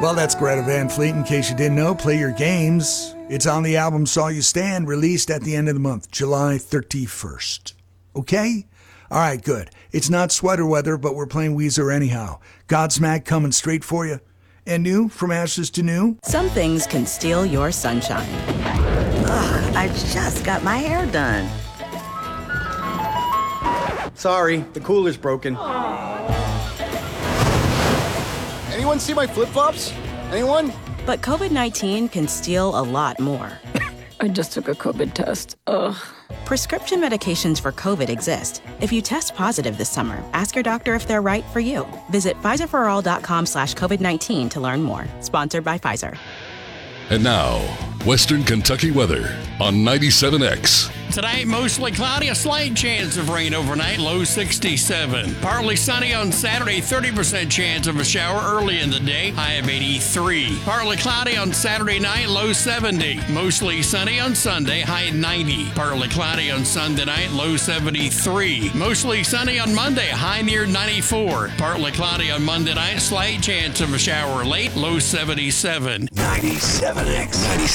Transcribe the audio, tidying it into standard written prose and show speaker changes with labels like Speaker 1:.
Speaker 1: Well, that's Greta Van Fleet. In case you didn't know, Play Your Games. It's on the album Saw You Stand, released at the end of the month, July 31st. Okay? All right, good. It's not sweater weather, but we're playing Weezer anyhow. Godsmack coming straight for you. And new, From Ashes to New.
Speaker 2: Some things can steal your sunshine.
Speaker 3: Ugh, I just got my hair done.
Speaker 4: Sorry, the cooler's broken. Anyone see my flip-flops? Anyone?
Speaker 2: But COVID-19 can steal a lot more.
Speaker 5: I just took a COVID test. Ugh.
Speaker 2: Prescription medications for COVID exist. If you test positive this summer, ask your doctor if they're right for you. Visit PfizerForAll.com/COVID-19 to learn more. Sponsored by Pfizer.
Speaker 6: And now, Western Kentucky weather on 97X.
Speaker 7: Tonight, mostly cloudy, a slight chance of rain overnight, low 67. Partly sunny on Saturday, 30% chance of a shower early in the day, high of 83. Partly cloudy on Saturday night, low 70. Mostly sunny on Sunday, high 90. Partly cloudy on Sunday night, low 73. Mostly sunny on Monday, high near 94. Partly cloudy on Monday night, slight chance of a shower late, low 77.
Speaker 8: 97X.